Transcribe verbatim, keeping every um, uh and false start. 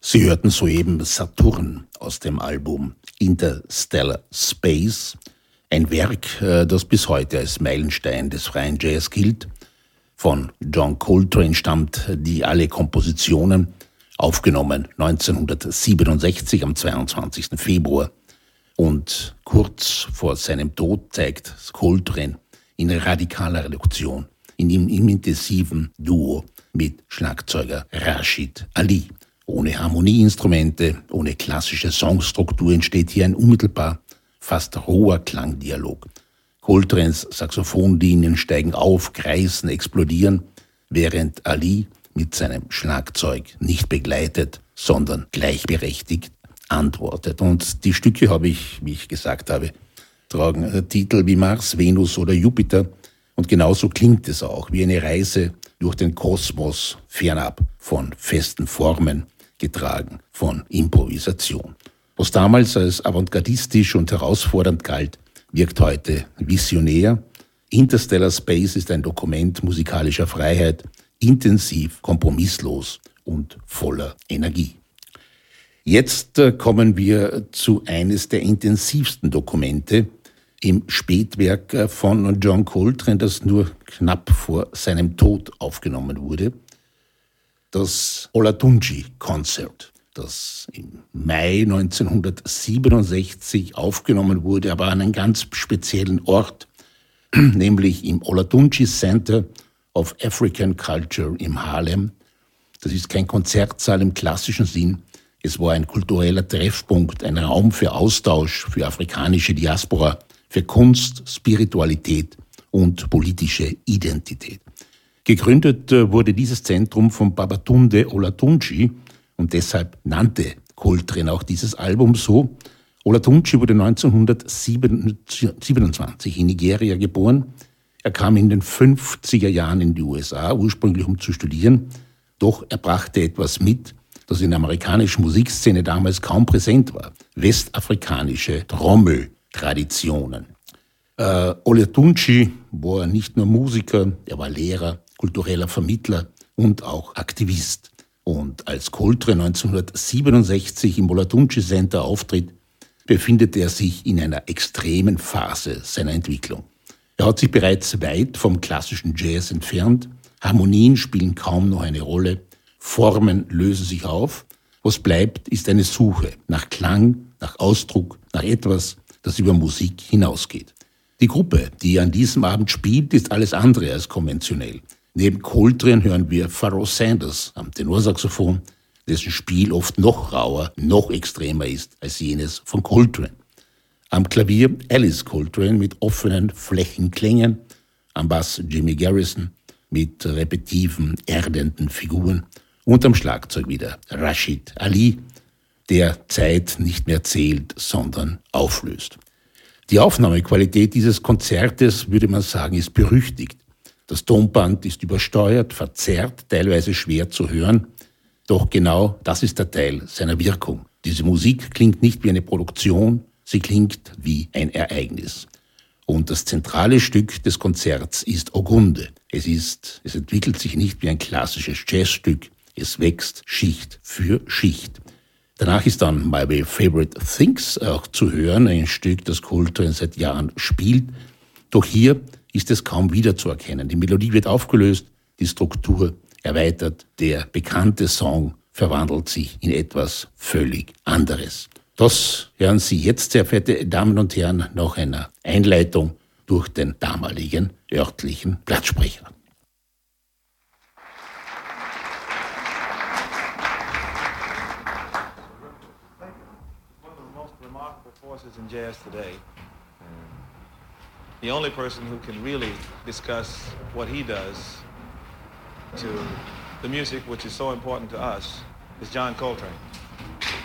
Sie hörten soeben Saturn aus dem Album Interstellar Space, ein Werk, das bis heute als Meilenstein des freien Jazz gilt. Von John Coltrane stammt die alle Kompositionen, aufgenommen neunzehnhundertsiebenundsechzig am zweiundzwanzigsten Februar. Und kurz vor seinem Tod zeigt Coltrane in radikaler Reduktion, in dem intensiven Duo mit Schlagzeuger Rashid Ali. Ohne Harmonieinstrumente, ohne klassische Songstruktur entsteht hier ein unmittelbar fast roher Klangdialog. Coltranes Saxophonlinien steigen auf, kreisen, explodieren, während Ali mit seinem Schlagzeug nicht begleitet, sondern gleichberechtigt antwortet. Und die Stücke habe ich, wie ich gesagt habe, tragen Titel wie Mars, Venus oder Jupiter. Und genauso klingt es auch, wie eine Reise durch den Kosmos, fernab von festen Formen, getragen von Improvisation. Was damals als avantgardistisch und herausfordernd galt, wirkt heute visionär. Interstellar Space ist ein Dokument musikalischer Freiheit, intensiv, kompromisslos und voller Energie. Jetzt kommen wir zu eines der intensivsten Dokumente im Spätwerk von John Coltrane, das nur knapp vor seinem Tod aufgenommen wurde. Das Olatunji-Konzert, das im Mai neunzehnhundertsiebenundsechzig aufgenommen wurde, aber an einem ganz speziellen Ort, nämlich im Olatunji Center of African Culture im Harlem. Das ist kein Konzertsaal im klassischen Sinn. Es war ein kultureller Treffpunkt, ein Raum für Austausch, für afrikanische Diaspora, für Kunst, Spiritualität und politische Identität. Gegründet wurde dieses Zentrum von Babatunde Olatunji und deshalb nannte Coltrane auch dieses Album so. Olatunji wurde neunzehnhundertsiebenundzwanzig in Nigeria geboren. Er kam in den fünfziger Jahren in die U S A, ursprünglich um zu studieren. Doch er brachte etwas mit, das in der amerikanischen Musikszene damals kaum präsent war. Westafrikanische Trommeltraditionen. Äh, Olatunji war nicht nur Musiker, er war Lehrer, kultureller Vermittler und auch Aktivist. Und als Coltrane neunzehnhundertsiebenundsechzig im Olatunji Center auftritt, befindet er sich in einer extremen Phase seiner Entwicklung. Er hat sich bereits weit vom klassischen Jazz entfernt, Harmonien spielen kaum noch eine Rolle, Formen lösen sich auf. Was bleibt, ist eine Suche nach Klang, nach Ausdruck, nach etwas, das über Musik hinausgeht. Die Gruppe, die an diesem Abend spielt, ist alles andere als konventionell. Neben Coltrane hören wir Pharoah Sanders am Tenorsaxophon, dessen Spiel oft noch rauer, noch extremer ist als jenes von Coltrane. Am Klavier Alice Coltrane mit offenen Flächenklängen, am Bass Jimmy Garrison mit repetitiven, erdenden Figuren und am Schlagzeug wieder Rashid Ali, der Zeit nicht mehr zählt, sondern auflöst. Die Aufnahmequalität dieses Konzertes, würde man sagen, ist berüchtigt. Das Tonband ist übersteuert, verzerrt, teilweise schwer zu hören. Doch genau das ist der Teil seiner Wirkung. Diese Musik klingt nicht wie eine Produktion, sie klingt wie ein Ereignis. Und das zentrale Stück des Konzerts ist Ogunde. Es ist, es entwickelt sich nicht wie ein klassisches Jazzstück, es wächst Schicht für Schicht. Danach ist dann My Favorite Things auch zu hören, ein Stück, das Coltrane seit Jahren spielt. Doch hier ist es kaum wiederzuerkennen. Die Melodie wird aufgelöst, die Struktur erweitert, der bekannte Song verwandelt sich in etwas völlig anderes. Das hören Sie jetzt, sehr verehrte Damen und Herren, nach einer Einleitung durch den damaligen örtlichen Plattsprecher. One of the most remarkable forces in jazz today. The only person who can really discuss what he does to the music, which is so important to us, is John Coltrane.